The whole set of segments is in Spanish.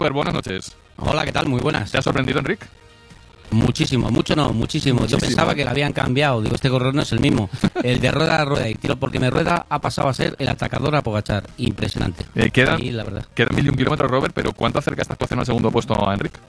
Robert, buenas noches. Hola, ¿qué tal? Muy buenas. ¿Te ha sorprendido, Enric? Muchísimo. Yo pensaba que lo habían cambiado. Digo, este corredor no es el mismo. El de rueda a rueda y tiro porque me rueda ha pasado a ser el atacador a Pogačar. Impresionante. Quedan la verdad. 1.001 kilómetros, Robert, pero ¿cuánto acerca esta actuación al segundo puesto a Enric?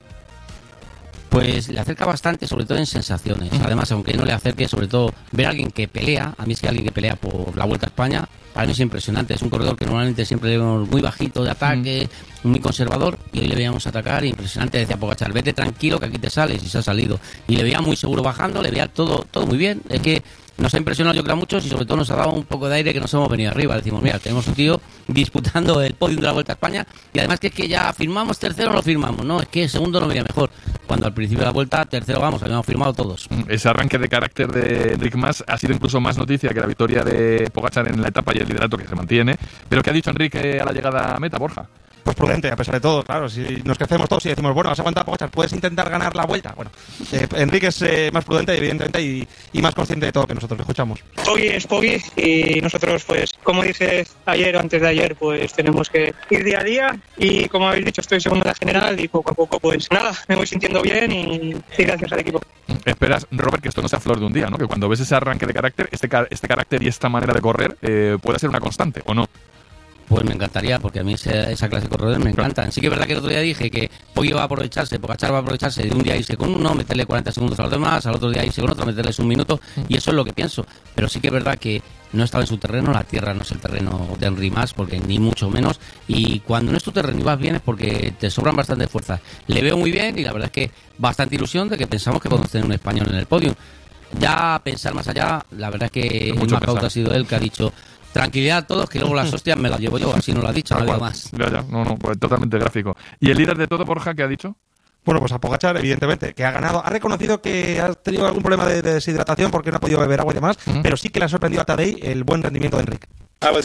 Pues le acerca bastante, sobre todo en sensaciones. Además, aunque no le acerque, sobre todo ver a alguien que pelea. A mí es que alguien que pelea por la Vuelta a España, para mí es impresionante. Es un corredor que normalmente siempre le vemos muy bajito de ataque, muy conservador, y hoy le veíamos atacar impresionante. Decía Pogačar, vete tranquilo que aquí te sales, y se ha salido. Y le veía muy seguro bajando, le veía todo muy bien. Es que nos ha impresionado, yo creo, a muchos, y sobre todo nos ha dado un poco de aire que nos hemos venido arriba. Decimos, mira, tenemos un tío disputando el podium de la Vuelta a España, y además que es que ya firmamos tercero o no firmamos, no, es que segundo no veía mejor. Cuando al principio de la Vuelta, tercero vamos, habíamos firmado todos. Ese arranque de carácter de Enric Mas ha sido incluso más noticia que la victoria de Pogačar en la etapa y el liderato que se mantiene. Pero ¿qué ha dicho Enrique a la llegada a meta, Borja? Pues prudente, a pesar de todo, claro. Si nos crecemos todos y decimos, bueno, has aguantado Pogačar, puedes intentar ganar la Vuelta. Bueno, Enrique es más prudente, evidentemente, y más consciente de todo que nosotros. Le escuchamos. Poggi es Poggi, y nosotros, pues, como dije ayer o antes de ayer, pues tenemos que ir día a día. Y como habéis dicho, estoy segundo en la general y poco a poco, pues nada, me voy sintiendo bien y gracias al equipo. Esperas, Robert, que esto no sea flor de un día, ¿no? Que cuando ves ese arranque de carácter, este carácter y esta manera de correr pueda ser una constante, ¿o no? Pues me encantaría, porque a mí esa clase de corredores me encantan. Sí que es verdad que el otro día dije que Poggi va a aprovecharse, Pogačar va a aprovecharse de un día irse con uno, meterle 40 segundos a los demás, al otro día irse con otro, meterles un minuto, y eso es lo que pienso. Pero sí que es verdad que no estaba en su terreno, la tierra no es el terreno de Enric Mas, porque ni mucho menos, y cuando no es tu terreno y vas bien es porque te sobran bastante fuerzas. Le veo muy bien y la verdad es que bastante ilusión de que pensamos que podemos tener un español en el podio. Ya pensar más allá, la verdad es que el más cauto ha sido él, que ha dicho: tranquilidad a todos, que luego las hostias me las llevo yo, así no lo ha dicho, nadie más. Ya, no, pues totalmente gráfico. ¿Y el líder de todo, Borja, qué ha dicho? Bueno, pues a Pogačar, evidentemente, que ha ganado. Ha reconocido que ha tenido algún problema de deshidratación porque no ha podido beber agua y demás, pero sí que le ha sorprendido a Tadej el buen rendimiento de Enric.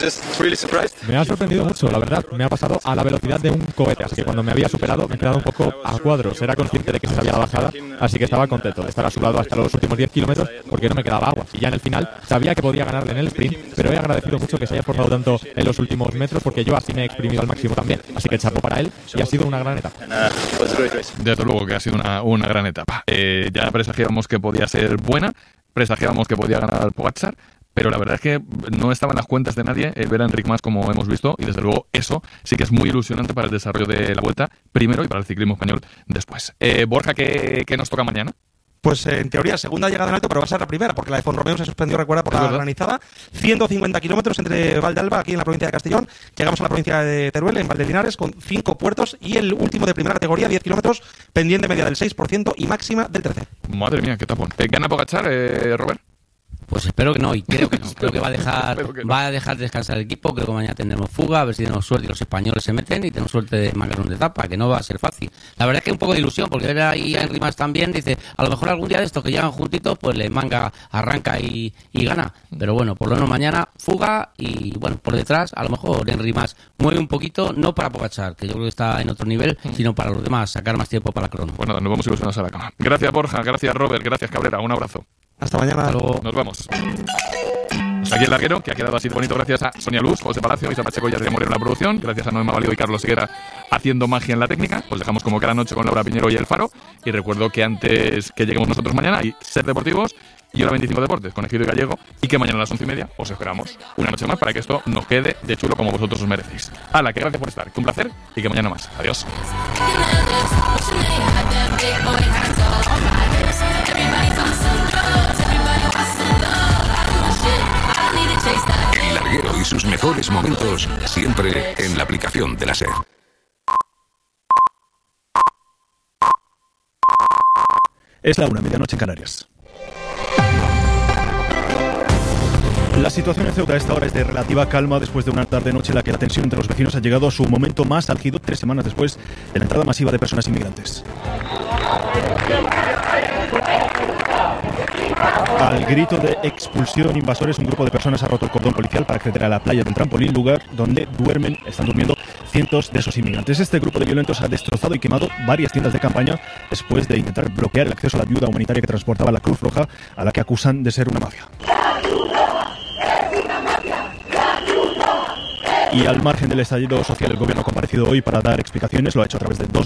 Me ha sorprendido mucho, la verdad. Me ha pasado a la velocidad de un cohete, así que cuando me había superado me he quedado un poco a cuadros. Era consciente de que se sabía la bajada, así que estaba contento de estar a su lado hasta los últimos 10 kilómetros porque no me quedaba agua. Y ya en el final sabía que podía ganarle en el sprint, pero he agradecido mucho que se haya esforzado tanto en los últimos metros porque yo así me he exprimido al máximo también. Así que chapo para él y ha sido una gran etapa. Desde luego que ha sido una gran etapa. Ya presagiábamos que podía ser buena, presagiábamos que podía ganar Pogačar, pero la verdad es que no estaba en las cuentas de nadie ver a Enric Mas como hemos visto, y desde luego eso sí que es muy ilusionante para el desarrollo de la Vuelta primero y para el ciclismo español después. Borja, ¿qué nos toca mañana? Pues en teoría segunda llegada en alto, pero va a ser la primera, porque la de Font Romeu se suspendió, recuerda, por la granizada. 150 kilómetros entre Valdealba, aquí en la provincia de Castellón. Llegamos a la provincia de Teruel, en Valdelinares, con 5 puertos, y el último de primera categoría, 10 kilómetros, pendiente media del 6% y máxima del 13%. Madre mía, qué tapón. ¿Gana Pogačar, Robert? Pues espero que no, y creo que no. Creo que va a dejar descansar el equipo. Creo que mañana tendremos fuga, a ver si tenemos suerte y los españoles se meten y tenemos suerte de mangarnos de etapa, que no va a ser fácil. La verdad es que un poco de ilusión, porque ver ahí a Enric Mas también, dice, a lo mejor algún día de estos que llegan juntitos, pues le manga, arranca y gana. Pero bueno, por lo menos mañana fuga, y bueno, por detrás a lo mejor Enric Mas mueve un poquito, no para Pogačar, que yo creo que está en otro nivel, sino para los demás, sacar más tiempo para la crono. Bueno, nos vamos ilusionados a la cama. Gracias, Borja, gracias, Robert, gracias, Cabrera, un abrazo. Hasta mañana. Hasta luego. Nos vamos. Aquí el larguero, que ha quedado así bonito gracias a Sonia Luz, José Palacio, Isa Pacheco y Adrián Moreno en la producción, gracias a Noema Valido y Carlos Higuera haciendo magia en la técnica. Os dejamos como cada noche con Laura Piñero y El Faro, y recuerdo que antes que lleguemos nosotros mañana hay Ser Deportivos y Hora 25 Deportes con Ejido y Gallego, y que mañana a las 11:30 os esperamos una noche más para que esto nos quede de chulo como vosotros os merecéis. Hala, que gracias por estar, que un placer y que mañana más. Adiós. El larguero y sus mejores momentos siempre en la aplicación de la SER. Es la 1:00, medianoche en Canarias. La situación en Ceuta a esta hora es de relativa calma después de una tarde-noche en la que la tensión entre los vecinos ha llegado a su momento más álgido 3 semanas después de la entrada masiva de personas inmigrantes. Al grito de expulsión invasores, un grupo de personas ha roto el cordón policial para acceder a la playa del Trampolín, lugar donde están durmiendo cientos de esos inmigrantes. Este grupo de violentos ha destrozado y quemado varias tiendas de campaña después de intentar bloquear el acceso a la ayuda humanitaria que transportaba la Cruz Roja, a la que acusan de ser una mafia. Y al margen del estallido social, el gobierno ha comparecido hoy para dar explicaciones. Lo ha hecho a través de dos